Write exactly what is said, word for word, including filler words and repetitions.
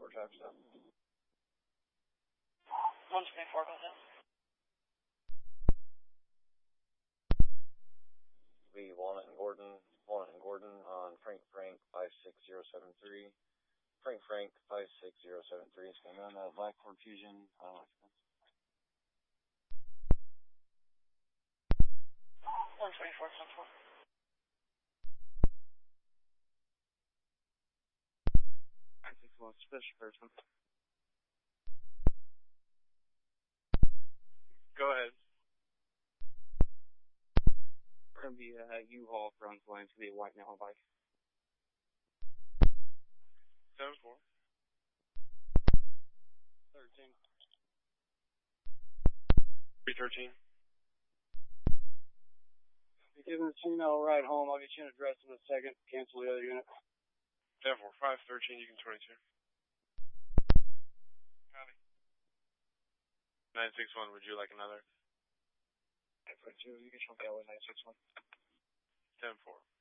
four traffic stop. one twenty-four, go ahead. We Walnut and Gordon, Walnut and Gordon on Frank Frank five six zero seven three. Frank Frank five six zero seven three. It's going to run that Black Ford Fusion. Uh, one twenty-four, ten four. I think it's a special person. Go ahead. We're going to be a uh, U-Haul front line. It's going to be a white now bike. seven four. thirteen. three thirteen. Be giving the Chino a ride home. I'll get you an address in a second. Cancel the other unit. ten four. five thirteen, you can twenty-two. Copy. nine six one, would you like another? nine six two, you can show me that one, nine six one. ten four.